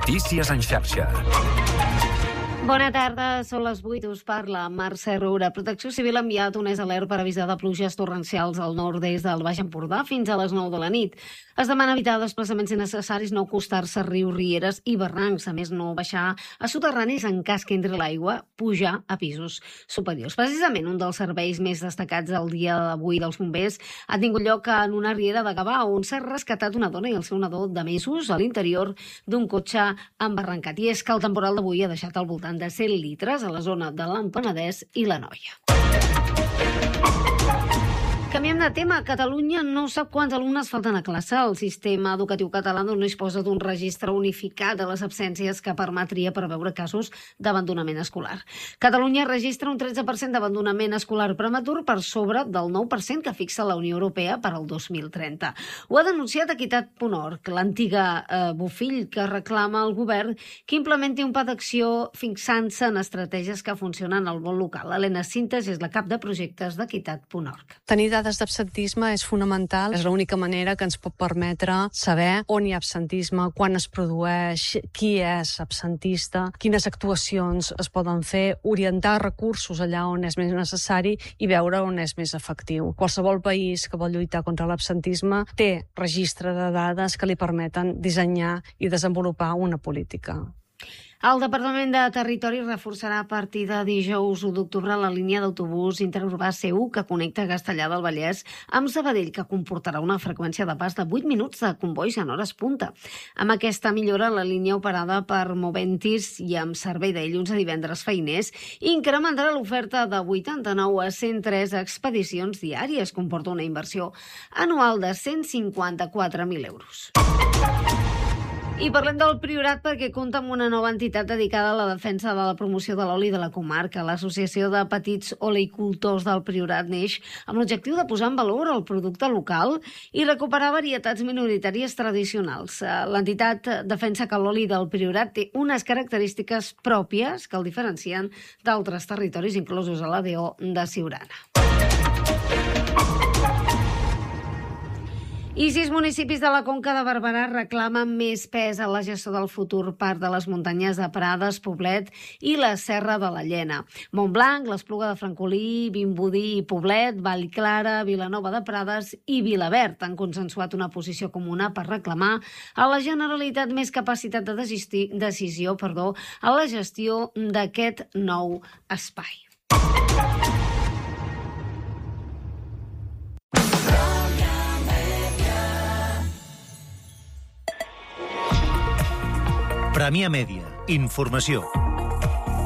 Notícies en xarxa. Bona tarda, són les 8, us parla Mercè Roura. Protecció Civil ha enviat un alert per avisar de pluges torrencials al nord-est del Baix Empordà fins a les 9 de la nit. Es demana evitar desplaçaments innecessaris, no acostar-se a rius, rieres i barrancs, a més no baixar a soterranis en cas que entri l'aigua, pujar a pisos superiors. Precisament un dels serveis més destacats del dia d'avui dels bombers ha tingut lloc en una riera de Gavà, on s'ha rescatat una dona i el seu nadó de mesos a l'interior d'un cotxe embarrancat. I és que el temporal d'avui ha deixat al voltant de 100 litres a la zona de l'Alt Penedès i l'Anoia. Canviem de tema. Catalunya no sap quants alumnes falten a classe. El sistema educatiu català no disposa d'un registre unificat de les absències que permetria preveure casos d'abandonament escolar. Catalunya registra un 13% d'abandonament escolar prematur per sobre del 9% que fixa la Unió Europea per al 2030. Ho ha denunciat Equitat.org, l'antiga bofill que reclama al govern que implementi un pla d'acció fixant-se en estratègies que funcionen al món local. Helena Sintes és la cap de projectes d'Equitat.org. Tenir dades d'absentisme és fonamental. És l'única manera que ens pot permetre saber on hi ha absentisme, quan es produeix, qui és absentista, quines actuacions es poden fer, orientar recursos allà on és més necessari i veure on és més efectiu. Qualsevol país que vol lluitar contra l'absentisme té registre de dades que li permeten dissenyar i desenvolupar una política. El Departament de Territori reforçarà a partir de dijous 1 d'octubre la línia d'autobús interurbà C1 que connecta Castellar del Vallès amb Sabadell, que comportarà una freqüència de pas de 8 minuts de combois en hores punta. Amb aquesta millora, la línia operada per Moventis i amb servei de dilluns a divendres feiners incrementarà l'oferta de 89 a 103 expedicions diàries. Comporta una inversió anual de 154.000 euros. I parlem del Priorat perquè compta amb una nova entitat dedicada a la defensa de la promoció de l'oli de la comarca. L'Associació de Petits Oleicultors del Priorat neix amb l'objectiu de posar en valor el producte local i recuperar varietats minoritàries tradicionals. L'entitat defensa que l'oli del Priorat té unes característiques pròpies que el diferencien d'altres territoris inclosos a l'ADO de Siurana. I 6 municipis de la Conca de Barberà reclamen més pes a la gestió del futur parc de les muntanyes de Prades, Poblet i la Serra de la Llena. Montblanc, l'Espluga de Francolí, Vimbodí i Poblet, Vallclara, Vilanova de Prades i Vilaverd han consensuat una posició comuna per reclamar a la Generalitat més capacitat de decisió a la gestió d'aquest nou espai. Premià Mèdia. Informació.